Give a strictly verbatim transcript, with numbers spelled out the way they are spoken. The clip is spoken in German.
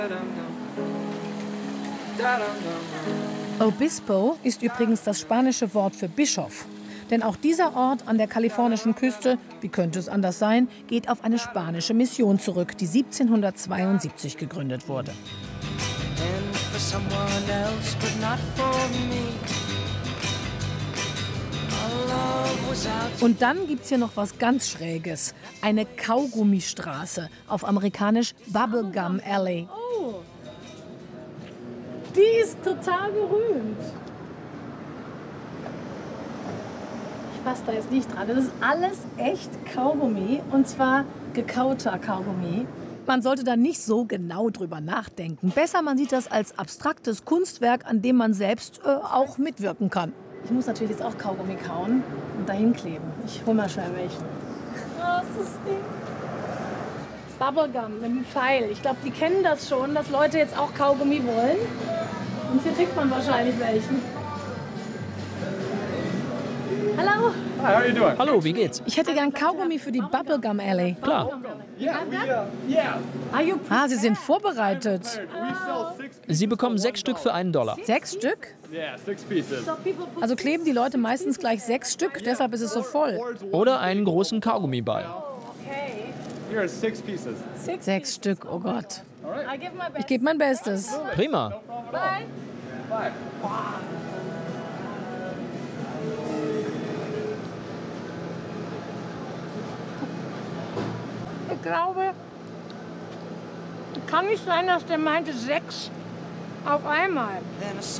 Obispo ist übrigens das spanische Wort für Bischof. Denn auch dieser Ort an der kalifornischen Küste, wie könnte es anders sein, geht auf eine spanische Mission zurück, die siebzehnhundertzweiundsiebzig gegründet wurde. Und dann gibt's hier noch was ganz Schräges. Eine Kaugummistraße, auf amerikanisch Bubblegum Alley. Oh. Die ist total berühmt. Ich fasse da jetzt nicht dran. Das ist alles echt Kaugummi, und zwar gekauter Kaugummi. Man sollte da nicht so genau drüber nachdenken. Besser, man sieht das als abstraktes Kunstwerk, an dem man selbst äh, auch mitwirken kann. Ich muss natürlich jetzt auch Kaugummi kauen und dahin kleben. Ich hole mal schnell welchen. Oh, ist das Ding. Bubblegum mit dem Pfeil. Ich glaube, die kennen das schon, dass Leute jetzt auch Kaugummi wollen. Und hier kriegt man wahrscheinlich welchen. Hallo. Hi, how are you doing? Hallo, wie geht's? Ich hätte gern Kaugummi für die Bubblegum Alley. Klar. Ah, Sie sind vorbereitet. Sie bekommen sechs Stück für einen Dollar. Sechs Stück? Also kleben die Leute meistens gleich sechs Stück, deshalb ist es so voll. Oder einen großen Kaugummiball. Sechs Stück, oh Gott. Ich gebe mein Bestes. Prima. Ich glaube, kann nicht sein, dass der meinte sechs auf einmal.